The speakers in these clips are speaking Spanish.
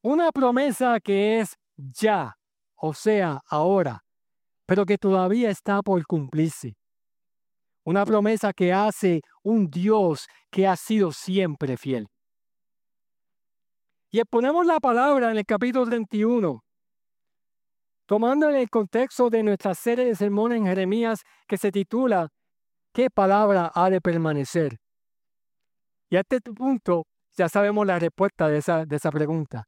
Una promesa que es ya, o sea, ahora, pero que todavía está por cumplirse. Una promesa que hace un Dios que ha sido siempre fiel. Y exponemos la palabra en el capítulo 31, tomando en el contexto de nuestra serie de sermones en Jeremías que se titula ¿Qué palabra ha de permanecer? Y a este punto ya sabemos la respuesta de esa pregunta.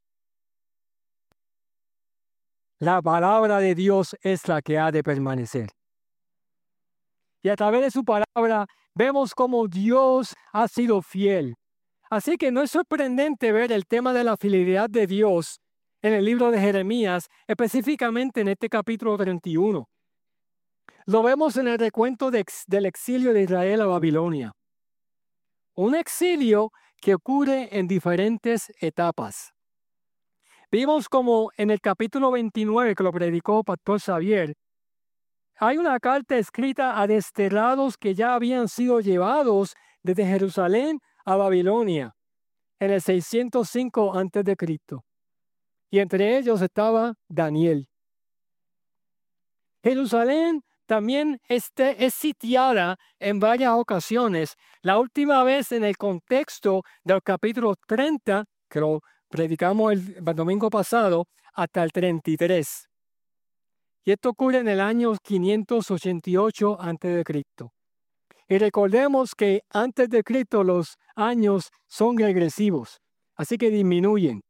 La palabra de Dios es la que ha de permanecer. Y a través de su palabra vemos cómo Dios ha sido fiel. Así que no es sorprendente ver el tema de la fidelidad de Dios en el libro de Jeremías, específicamente en este capítulo 31. Lo vemos en el recuento del exilio de Israel a Babilonia. Un exilio que ocurre en diferentes etapas. Vimos como en el capítulo 29 que lo predicó Pastor Xavier, hay una carta escrita a desterrados que ya habían sido llevados desde Jerusalén a Babilonia en el 605 a.C. Y entre ellos estaba Daniel. Jerusalén también es sitiada en varias ocasiones. La última vez en el contexto del capítulo 30, que lo predicamos el domingo pasado, hasta el 33. Y esto ocurre en el año 588 a.C. Y recordemos que antes de Cristo los años son regresivos, así que disminuyen.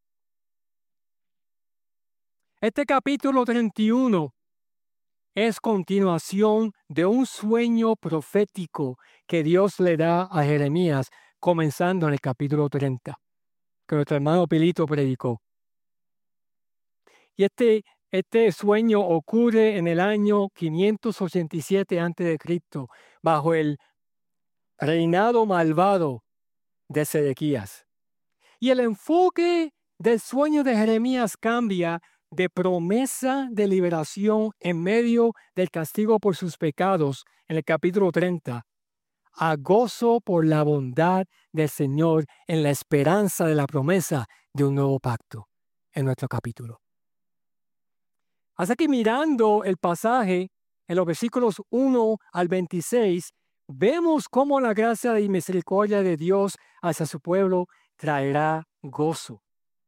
Este capítulo 31 es continuación de un sueño profético que Dios le da a Jeremías, comenzando en el capítulo 30, que nuestro hermano Pilito predicó. Y este sueño ocurre en el año 587 a.C., bajo el reinado malvado de Sedequías. Y el enfoque del sueño de Jeremías cambia de promesa de liberación en medio del castigo por sus pecados en el capítulo 30 a gozo por la bondad del Señor en la esperanza de la promesa de un nuevo pacto en nuestro capítulo. Así que mirando el pasaje en los versículos 1 al 26, vemos cómo la gracia y misericordia de Dios hacia su pueblo traerá gozo.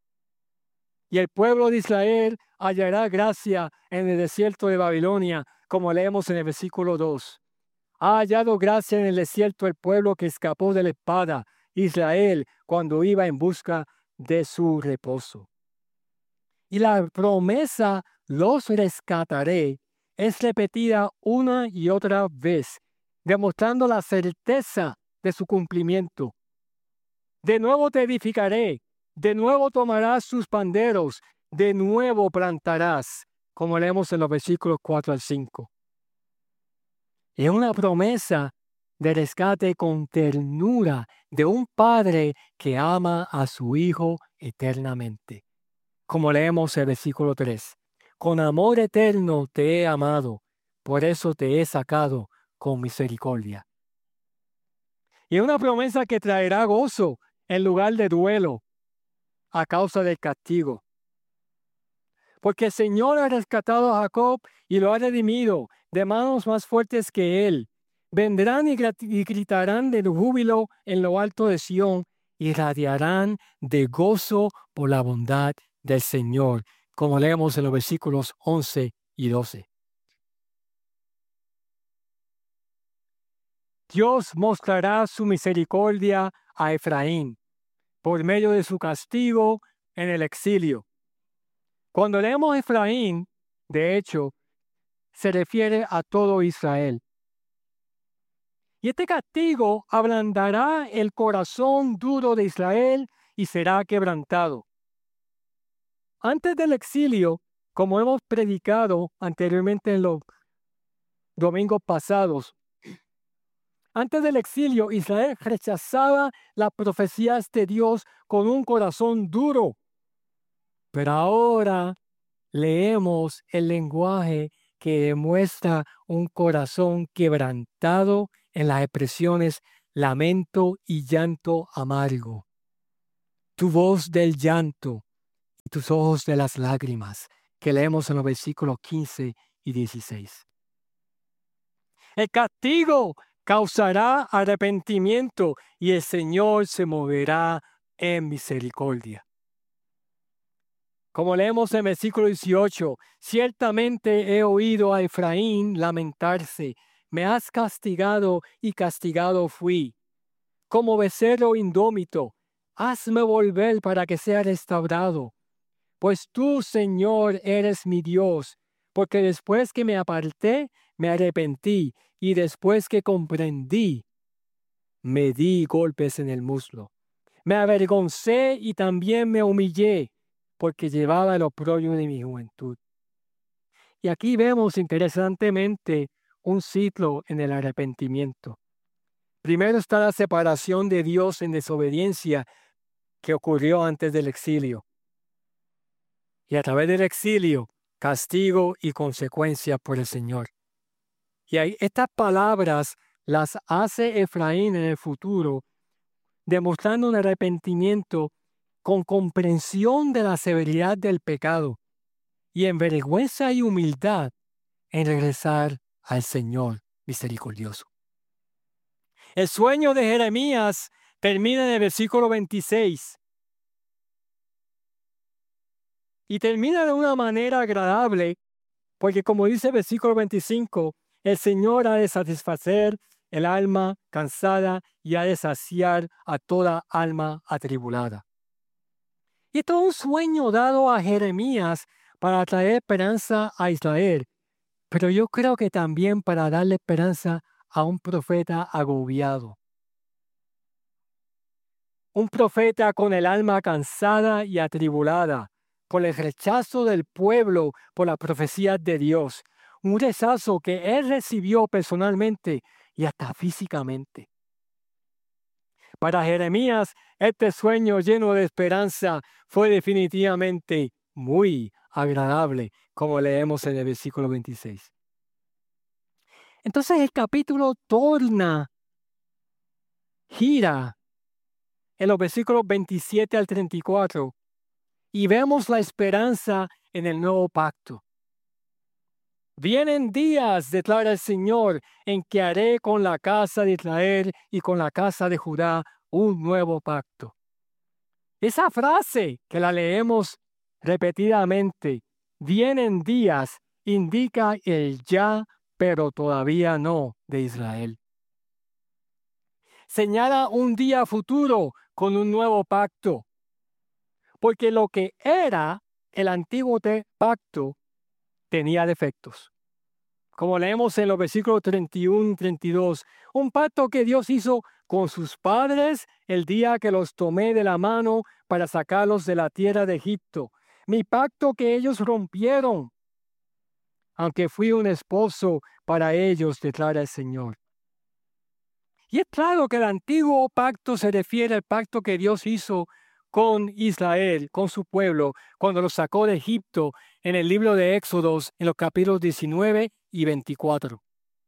Y el pueblo de Israel hallará gracia en el desierto de Babilonia, como leemos en el versículo 2. Ha hallado gracia en el desierto el pueblo que escapó de la espada, Israel, cuando iba en busca de su reposo. Y la promesa, los rescataré, es repetida una y otra vez, demostrando la certeza de su cumplimiento. De nuevo te edificaré, de nuevo tomarás sus panderos, de nuevo plantarás, como leemos en los versículos 4 al 5. Es una promesa de rescate con ternura de un padre que ama a su hijo eternamente. Como leemos en el versículo 3. Con amor eterno te he amado, por eso te he sacado con misericordia. Y es una promesa que traerá gozo en lugar de duelo a causa del castigo. Porque el Señor ha rescatado a Jacob y lo ha redimido de manos más fuertes que él. Vendrán y gritarán de júbilo en lo alto de Sión y radiarán de gozo por la bondad del Señor, como leemos en los versículos 11 y 12. Dios mostrará su misericordia a Efraín por medio de su castigo en el exilio. Cuando leemos Efraín, de hecho, se refiere a todo Israel. Y este castigo ablandará el corazón duro de Israel y será quebrantado. Antes del exilio, como hemos predicado anteriormente en los domingos pasados, antes del exilio, Israel rechazaba las profecías de Dios con un corazón duro. Pero ahora leemos el lenguaje que demuestra un corazón quebrantado en las expresiones lamento y llanto amargo. Tu voz del llanto y tus ojos de las lágrimas, que leemos en los versículos 15 y 16. El castigo causará arrepentimiento y el Señor se moverá en misericordia. Como leemos en el versículo 18, ciertamente he oído a Efraín lamentarse, me has castigado y castigado fui. Como becerro indómito, hazme volver para que sea restaurado. Pues tú, Señor, eres mi Dios, porque después que me aparté, me arrepentí, y después que comprendí, me di golpes en el muslo. Me avergoncé y también me humillé, porque llevaba el oprobio de mi juventud. Y aquí vemos interesantemente un ciclo en el arrepentimiento. Primero está la separación de Dios en desobediencia que ocurrió antes del exilio. Y a través del exilio, castigo y consecuencia por el Señor. Y estas palabras las hace Efraín en el futuro, demostrando un arrepentimiento con comprensión de la severidad del pecado y en vergüenza y humildad en regresar al Señor misericordioso. El sueño de Jeremías termina en el versículo 26 y termina de una manera agradable porque como dice el versículo 25, el Señor ha de satisfacer el alma cansada y ha de saciar a toda alma atribulada. Y esto es un sueño dado a Jeremías para traer esperanza a Israel, pero yo creo que también para darle esperanza a un profeta agobiado. Un profeta con el alma cansada y atribulada, por el rechazo del pueblo por la profecía de Dios. Un rechazo que él recibió personalmente y hasta físicamente. Para Jeremías, este sueño lleno de esperanza fue definitivamente muy agradable, como leemos en el versículo 26. Entonces el capítulo gira en los versículos 27 al 34 y vemos la esperanza en el nuevo pacto. Vienen días, declara el Señor, en que haré con la casa de Israel y con la casa de Judá un nuevo pacto. Esa frase que la leemos repetidamente, vienen días, indica el ya, pero todavía no de Israel. Señala un día futuro con un nuevo pacto, porque lo que era el antiguo pacto tenía defectos. Como leemos en los versículos 31 y 32, un pacto que Dios hizo con sus padres el día que los tomé de la mano para sacarlos de la tierra de Egipto. Mi pacto que ellos rompieron, aunque fui un esposo para ellos, declara el Señor. Y es claro que el antiguo pacto se refiere al pacto que Dios hizo con Israel, con su pueblo, cuando los sacó de Egipto en el libro de Éxodos, en los capítulos 19 y 24.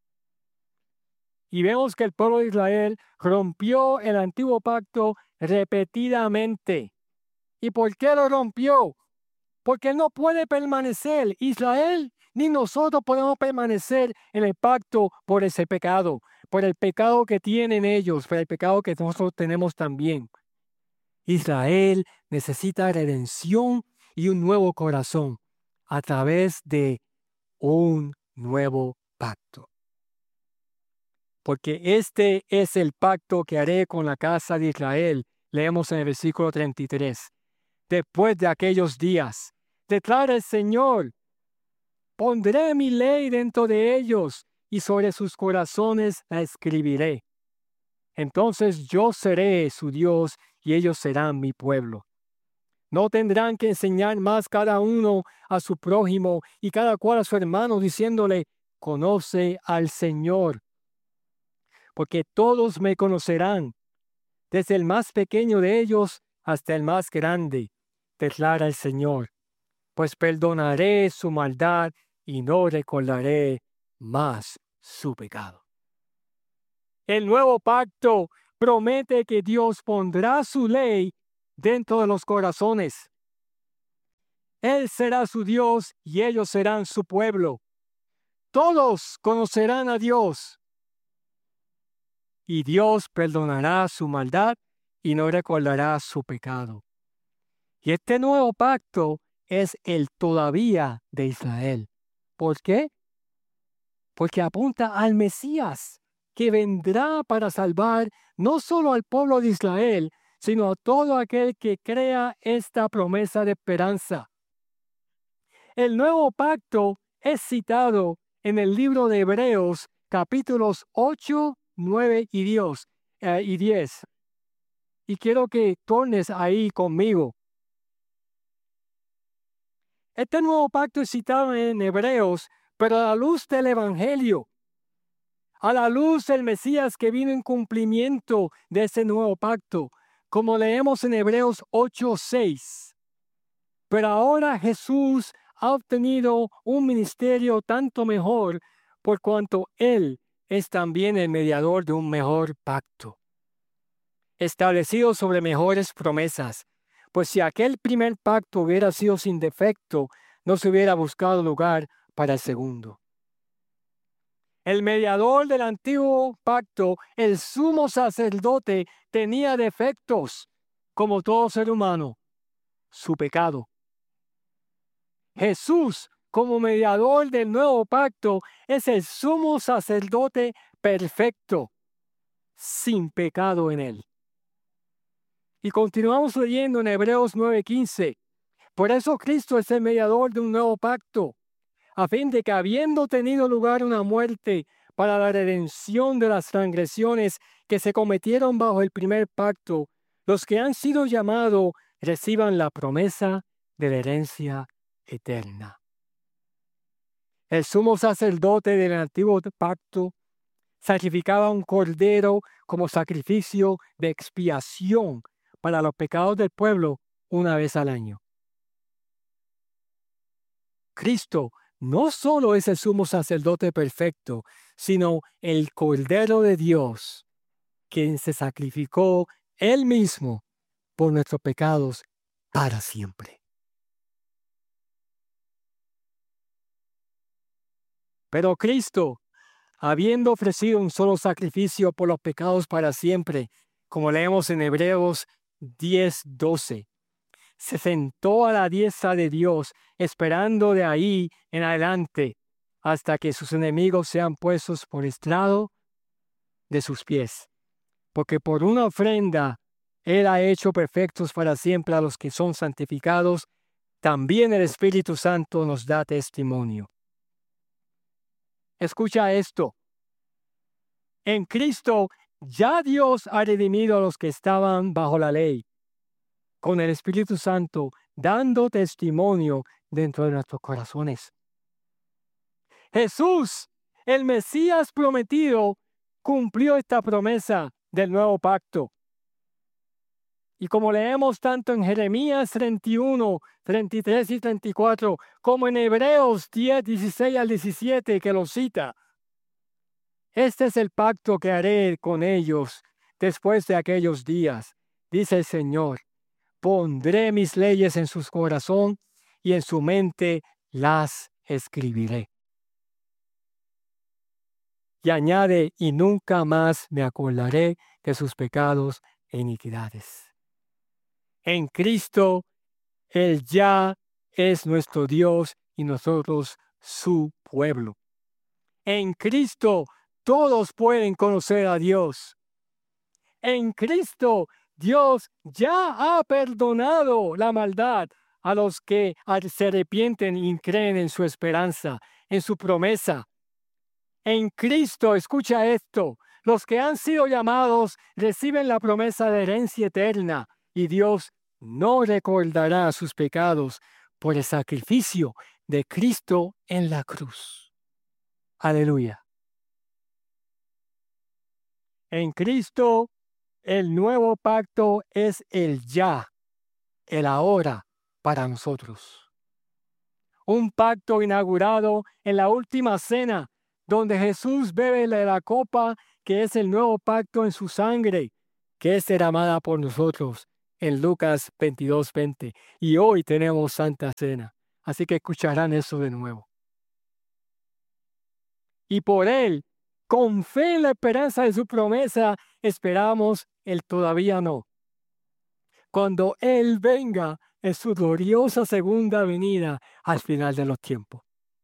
Y vemos que el pueblo de Israel rompió el antiguo pacto repetidamente. ¿Y por qué lo rompió? Porque no puede permanecer Israel, ni nosotros podemos permanecer en el pacto por ese pecado, por el pecado que tienen ellos, por el pecado que nosotros tenemos también. Israel necesita redención y un nuevo corazón a través de un nuevo pacto. Porque este es el pacto que haré con la casa de Israel. Leemos en el versículo 33. Después de aquellos días, declara el Señor, pondré mi ley dentro de ellos y sobre sus corazones la escribiré. Entonces yo seré su Dios y ellos serán mi pueblo. No tendrán que enseñar más cada uno a su prójimo y cada cual a su hermano, diciéndole, conoce al Señor. Porque todos me conocerán, desde el más pequeño de ellos hasta el más grande, declara el Señor. Pues perdonaré su maldad y no recordaré más su pecado. El nuevo pacto promete que Dios pondrá su ley dentro de los corazones. Él será su Dios y ellos serán su pueblo. Todos conocerán a Dios. Y Dios perdonará su maldad y no recordará su pecado. Y este nuevo pacto es el todavía de Israel. ¿Por qué? Porque apunta al Mesías, que vendrá para salvar no solo al pueblo de Israel, sino a todo aquel que crea esta promesa de esperanza. El nuevo pacto es citado en el libro de Hebreos, capítulos 8, 9 y 10. Y quiero que tornes ahí conmigo. Este nuevo pacto es citado en Hebreos, pero a la luz del Evangelio, a la luz del Mesías que vino en cumplimiento de ese nuevo pacto, como leemos en Hebreos 8:6. Pero ahora Jesús ha obtenido un ministerio tanto mejor por cuanto Él es también el mediador de un mejor pacto, establecido sobre mejores promesas. Pues si aquel primer pacto hubiera sido sin defecto, no se hubiera buscado lugar para el segundo. El mediador del antiguo pacto, el sumo sacerdote, tenía defectos, como todo ser humano, su pecado. Jesús, como mediador del nuevo pacto, es el sumo sacerdote perfecto, sin pecado en él. Y continuamos leyendo en Hebreos 9:15. Por eso Cristo es el mediador de un nuevo pacto, a fin de que habiendo tenido lugar una muerte para la redención de las transgresiones que se cometieron bajo el primer pacto, los que han sido llamados reciban la promesa de la herencia eterna. El sumo sacerdote del antiguo pacto sacrificaba un cordero como sacrificio de expiación para los pecados del pueblo una vez al año. Cristo no solo es el sumo sacerdote perfecto, sino el Cordero de Dios, quien se sacrificó él mismo por nuestros pecados para siempre. Pero Cristo, habiendo ofrecido un solo sacrificio por los pecados para siempre, como leemos en Hebreos 10:12, se sentó a la diestra de Dios, esperando de ahí en adelante hasta que sus enemigos sean puestos por estrado de sus pies. Porque por una ofrenda Él ha hecho perfectos para siempre a los que son santificados. También el Espíritu Santo nos da testimonio. Escucha esto. En Cristo ya Dios ha redimido a los que estaban bajo la ley, con el Espíritu Santo dando testimonio dentro de nuestros corazones. Jesús, el Mesías prometido, cumplió esta promesa del nuevo pacto. Y como leemos tanto en Jeremías 31, 33 y 34, como en Hebreos 10, 16 al 17, que lo cita, este es el pacto que haré con ellos después de aquellos días, dice el Señor. Pondré mis leyes en su corazón y en su mente las escribiré. Y añade, y nunca más me acordaré de sus pecados e iniquidades. En Cristo, Él ya es nuestro Dios y nosotros su pueblo. En Cristo, todos pueden conocer a Dios. En Cristo, Dios ya ha perdonado la maldad a los que se arrepienten y creen en su esperanza, en su promesa. En Cristo, escucha esto, los que han sido llamados reciben la promesa de herencia eterna y Dios no recordará sus pecados por el sacrificio de Cristo en la cruz. Aleluya. En Cristo, el nuevo pacto es el ya, el ahora para nosotros. Un pacto inaugurado en la última cena, donde Jesús bebe de la copa que es el nuevo pacto en su sangre, que es derramada por nosotros en Lucas 22:20. Y hoy tenemos Santa Cena. Así que escucharán eso de nuevo. Y por Él, con fe en la esperanza de su promesa, esperamos el todavía no. Cuando Él venga en su gloriosa segunda venida al final de los tiempos.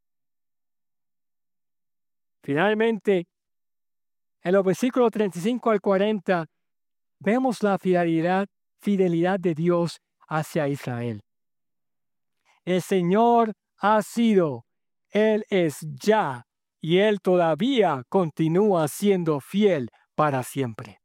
Finalmente, en los versículos 35 al 40, vemos la fidelidad de Dios hacia Israel. El Señor ha sido, Él es ya, y Él todavía continúa siendo fiel para siempre.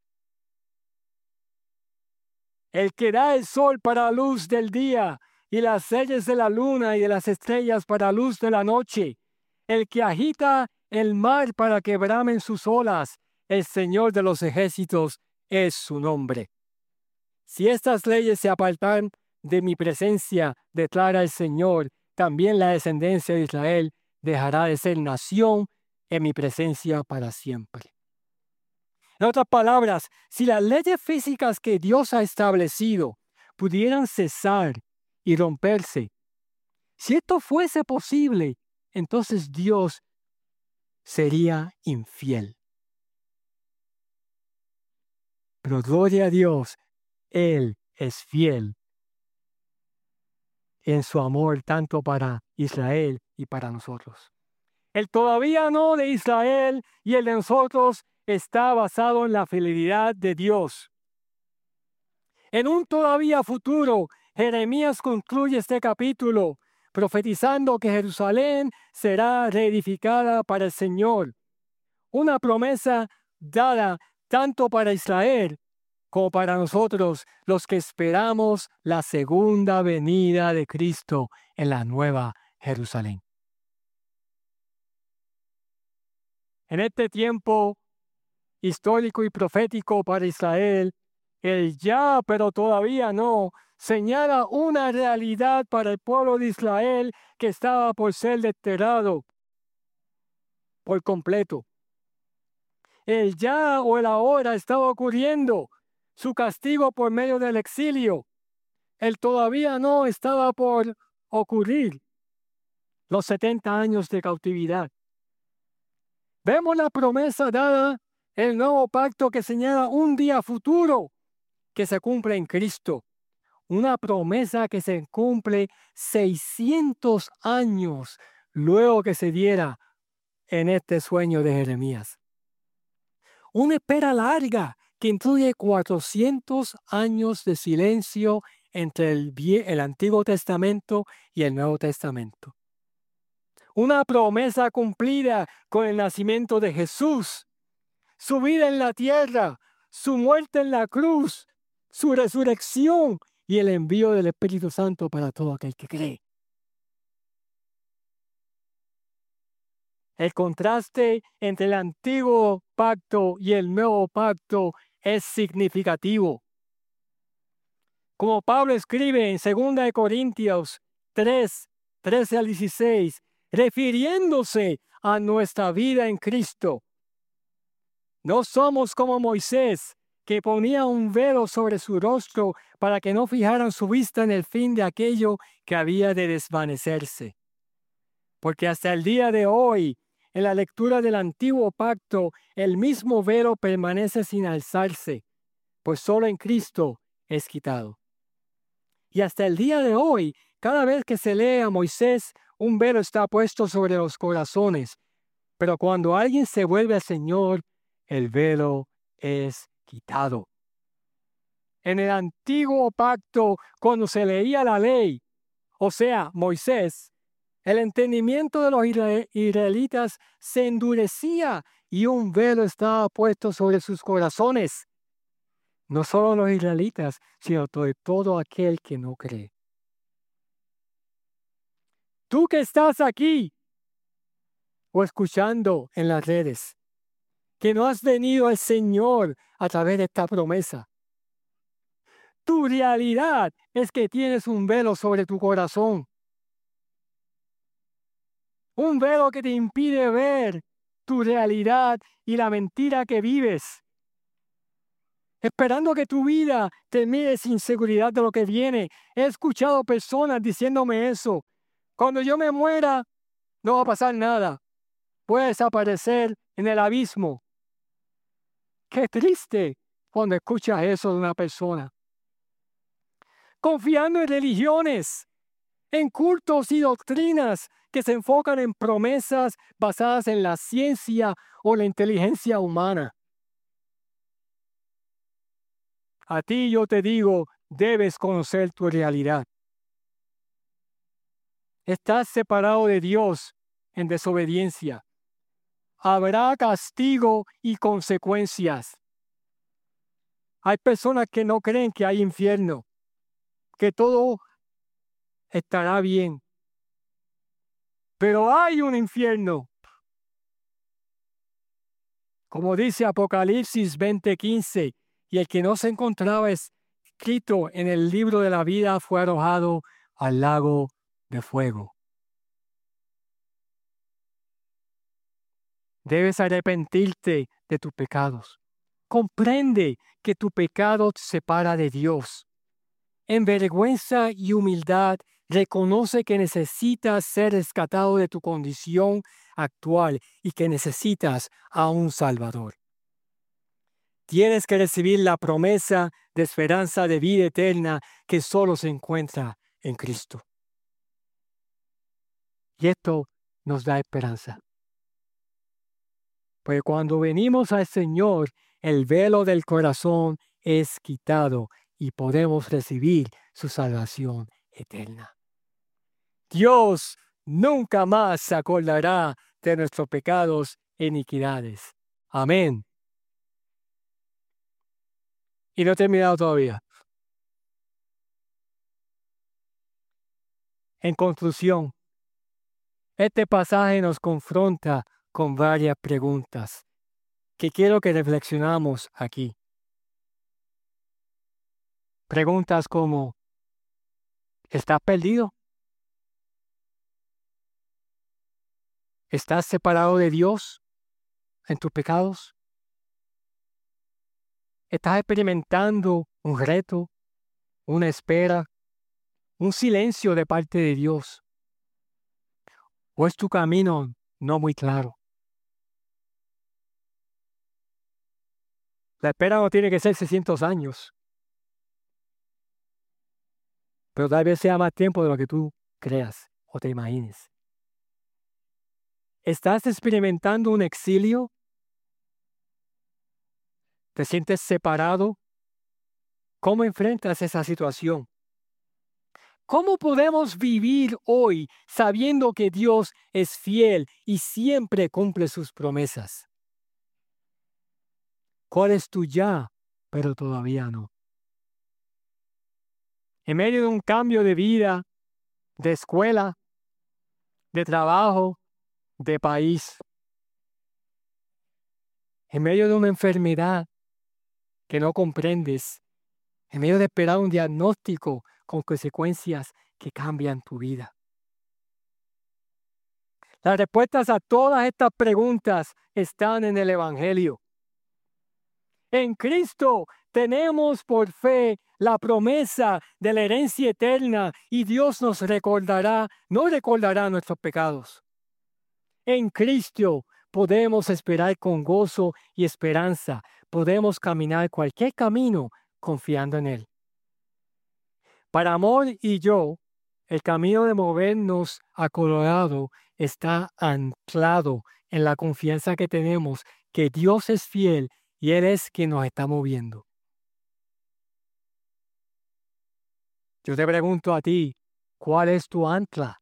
El que da el sol para la luz del día, y las señales de la luna y de las estrellas para la luz de la noche. El que agita el mar para que bramen sus olas. El Señor de los ejércitos es su nombre. Si estas leyes se apartan de mi presencia, declara el Señor, también la descendencia de Israel dejará de ser nación en mi presencia para siempre. En otras palabras, si las leyes físicas que Dios ha establecido pudieran cesar y romperse, si esto fuese posible, entonces Dios sería infiel. Pero gloria a Dios, Él es fiel en su amor tanto para Israel y para nosotros. El todavía no de Israel y el de nosotros está basado en la fidelidad de Dios. En un todavía futuro, Jeremías concluye este capítulo profetizando que Jerusalén será reedificada para el Señor. Una promesa dada tanto para Israel como para nosotros, los que esperamos la segunda venida de Cristo en la nueva Jerusalén. En este tiempo histórico y profético para Israel, el ya, pero todavía no, señala una realidad para el pueblo de Israel que estaba por ser desterrado por completo. El ya o el ahora estaba ocurriendo, su castigo por medio del exilio. El todavía no estaba por ocurrir, los 70 años de cautividad. Vemos la promesa dada, el nuevo pacto que señala un día futuro que se cumple en Cristo. Una promesa que se cumple 600 años luego que se diera en este sueño de Jeremías. Una espera larga que incluye 400 años de silencio entre el Antiguo Testamento y el Nuevo Testamento. Una promesa cumplida con el nacimiento de Jesús, su vida en la tierra, su muerte en la cruz, su resurrección y el envío del Espíritu Santo para todo aquel que cree. El contraste entre el antiguo pacto y el nuevo pacto es significativo. Como Pablo escribe en 2 Corintios 3, 13 al 16, refiriéndose a nuestra vida en Cristo. No somos como Moisés, que ponía un velo sobre su rostro para que no fijaran su vista en el fin de aquello que había de desvanecerse. Porque hasta el día de hoy, en la lectura del antiguo pacto, el mismo velo permanece sin alzarse, pues solo en Cristo es quitado. Y hasta el día de hoy, cada vez que se lee a Moisés, un velo está puesto sobre los corazones. Pero cuando alguien se vuelve al Señor, el velo es quitado. En el antiguo pacto, cuando se leía la ley, o sea, Moisés, el entendimiento de los israelitas se endurecía y un velo estaba puesto sobre sus corazones. No solo los israelitas, sino de todo aquel que no cree. Tú que estás aquí o escuchando en las redes, que no has venido al Señor a través de esta promesa. Tu realidad es que tienes un velo sobre tu corazón. Un velo que te impide ver tu realidad y la mentira que vives. Esperando que tu vida termine sin seguridad de lo que viene. He escuchado personas diciéndome eso. Cuando yo me muera, no va a pasar nada. Voy a desaparecer en el abismo. Qué triste cuando escuchas eso de una persona. Confiando en religiones, en cultos y doctrinas que se enfocan en promesas basadas en la ciencia o la inteligencia humana. A ti yo te digo, debes conocer tu realidad. Estás separado de Dios en desobediencia. Habrá castigo y consecuencias. Hay personas que no creen que hay infierno, que todo estará bien. Pero hay un infierno. Como dice Apocalipsis 20:15, y el que no se encontraba escrito en el libro de la vida fue arrojado al lago de fuego. Debes arrepentirte de tus pecados. Comprende que tu pecado te separa de Dios. En vergüenza y humildad, reconoce que necesitas ser rescatado de tu condición actual y que necesitas a un Salvador. Tienes que recibir la promesa de esperanza de vida eterna que solo se encuentra en Cristo. Y esto nos da esperanza. Pues cuando venimos al Señor, el velo del corazón es quitado y podemos recibir su salvación eterna. Dios nunca más se acordará de nuestros pecados e iniquidades. Amén. Y no he terminado todavía. En conclusión, este pasaje nos confronta con varias preguntas que quiero que reflexionamos aquí. Preguntas como, ¿estás perdido? ¿Estás separado de Dios en tus pecados? ¿Estás experimentando un reto, una espera, un silencio de parte de Dios? ¿O es tu camino no muy claro? La espera no tiene que ser 600 años, pero tal vez sea más tiempo de lo que tú creas o te imagines. ¿Estás experimentando un exilio? ¿Te sientes separado? ¿Cómo enfrentas esa situación? ¿Cómo podemos vivir hoy sabiendo que Dios es fiel y siempre cumple sus promesas? ¿Cuál es tu ya, pero todavía no? En medio de un cambio de vida, de escuela, de trabajo, de país, en medio de una enfermedad que no comprendes, en medio de esperar un diagnóstico con consecuencias que cambian tu vida. Las respuestas a todas estas preguntas están en el Evangelio. En Cristo tenemos por fe la promesa de la herencia eterna y Dios nos recordará, no recordará nuestros pecados. En Cristo podemos esperar con gozo y esperanza. Podemos caminar cualquier camino confiando en Él. Para Amor y yo, el camino de movernos a Colorado está anclado en la confianza que tenemos que Dios es fiel y Él es quien nos está moviendo. Yo te pregunto a ti, ¿cuál es tu ancla?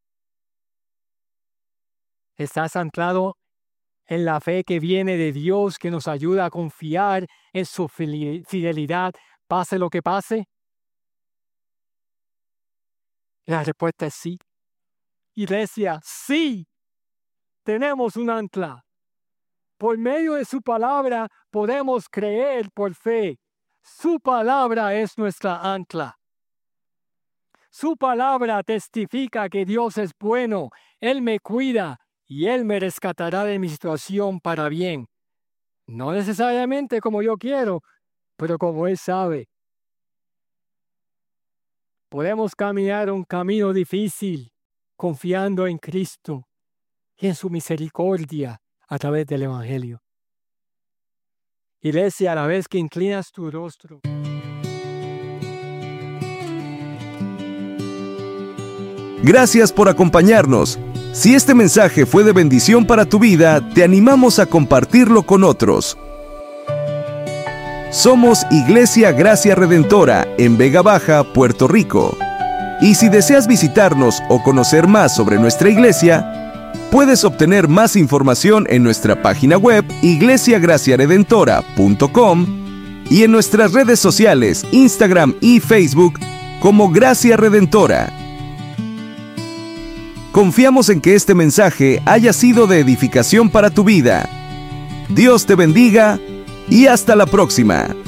¿Estás anclado en la fe que viene de Dios, que nos ayuda a confiar en su fidelidad, pase lo que pase? La respuesta es sí. Iglesia, sí, tenemos un ancla. Por medio de su palabra podemos creer por fe. Su palabra es nuestra ancla. Su palabra testifica que Dios es bueno, Él me cuida y Él me rescatará de mi situación para bien. No necesariamente como yo quiero, pero como Él sabe. Podemos caminar un camino difícil, confiando en Cristo y en su misericordia a través del Evangelio. Iglesia, a la vez que inclinas tu rostro. Gracias por acompañarnos. Si este mensaje fue de bendición para tu vida, te animamos a compartirlo con otros. Somos Iglesia Gracia Redentora en Vega Baja, Puerto Rico. Y si deseas visitarnos o conocer más sobre nuestra iglesia, puedes obtener más información en nuestra página web iglesiagraciaredentora.com y en nuestras redes sociales, Instagram y Facebook, como Gracia Redentora. Confiamos en que este mensaje haya sido de edificación para tu vida. Dios te bendiga y hasta la próxima.